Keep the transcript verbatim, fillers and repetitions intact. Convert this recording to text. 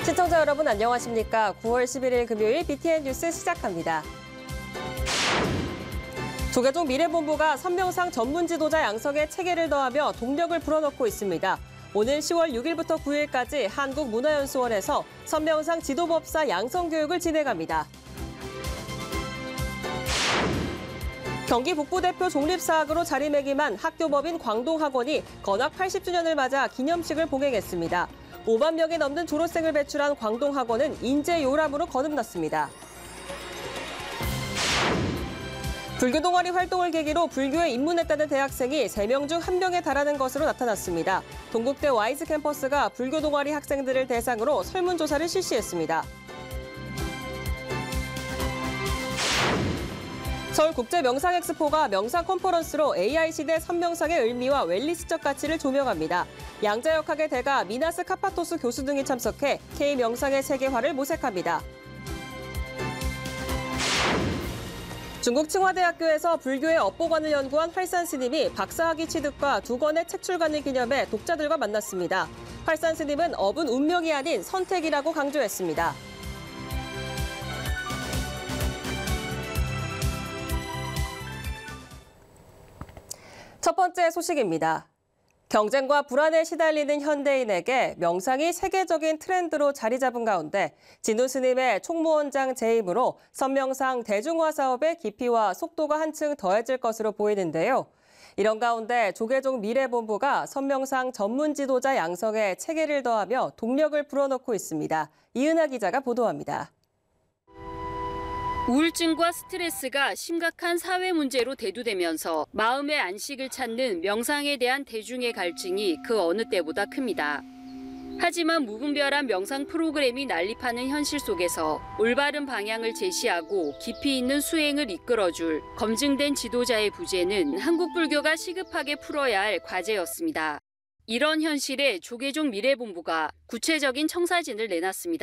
시청자 여러분 안녕하십니까? 구월 십일일 금요일 비티엔 뉴스 시작합니다. 조계종 미래본부가 선명상 전문 지도자 양성에 체계를 더하며 동력을 불어넣고 있습니다. 오늘 시월 육일부터 구일까지 한국문화연수원에서 선명상 지도법사 양성 교육을 진행합니다. 경기 북부대표 독립사학으로 자리매김한 학교법인 광동학원이 건학 팔십 주년을 맞아 기념식을 봉행했습니다. 오만 명이 넘는 졸업생을 배출한 광동학원은 인재 요람으로 거듭났습니다. 불교 동아리 활동을 계기로 불교에 입문했다는 대학생이 세 명 중 한 명에 달하는 것으로 나타났습니다. 동국대 와이즈 캠퍼스가 불교 동아리 학생들을 대상으로 설문조사를 실시했습니다. 서울국제명상엑스포가 명상 컨퍼런스로 에이아이 시대 선명상의 의미와 웰리스적 가치를 조명합니다. 양자역학의 대가 미나스 카파토스 교수 등이 참석해 K명상의 세계화를 모색합니다. 중국 칭화대학교에서 불교의 업보관을 연구한 활산 스님이 박사학위 취득과 두 권의 책 출간을 기념해 독자들과 만났습니다. 활산 스님은 업은 운명이 아닌 선택이라고 강조했습니다. 첫 번째 소식입니다. 경쟁과 불안에 시달리는 현대인에게 명상이 세계적인 트렌드로 자리 잡은 가운데 진우 스님의 총무원장 재임으로 선명상 대중화 사업의 깊이와 속도가 한층 더해질 것으로 보이는데요. 이런 가운데 조계종 미래본부가 선명상 전문 지도자 양성에 체계를 더하며 동력을 불어넣고 있습니다. 이은하 기자가 보도합니다. 우울증과 스트레스가 심각한 사회 문제로 대두되면서 마음의 안식을 찾는 명상에 대한 대중의 갈증이 그 어느 때보다 큽니다. 하지만 무분별한 명상 프로그램이 난립하는 현실 속에서 올바른 방향을 제시하고 깊이 있는 수행을 이끌어줄 검증된 지도자의 부재는 한국 불교가 시급하게 풀어야 할 과제였습니다. 이런 현실에 조계종 미래본부가 구체적인 청사진을 내놨습니다.